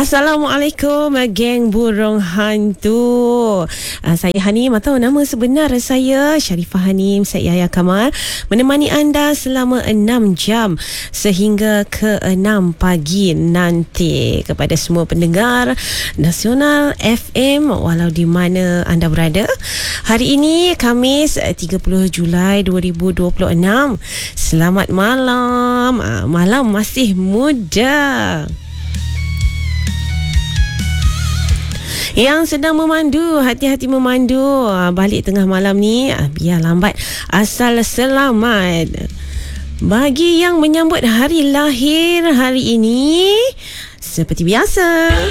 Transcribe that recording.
Assalamualaikum, geng burung hantu. Saya Hanim, atau nama sebenar saya Sharifah Hanim Syed Yahya Kamal, menemani anda selama 6 jam sehingga ke 6 pagi nanti. Kepada semua pendengar Nasional FM walau di mana anda berada, hari ini Khamis 30 Julai 2026. Selamat malam. Malam masih muda. Yang sedang memandu, hati-hati memandu. Balik tengah malam ni, biar lambat asal selamat. Bagi yang menyambut hari lahir hari ini, seperti biasa,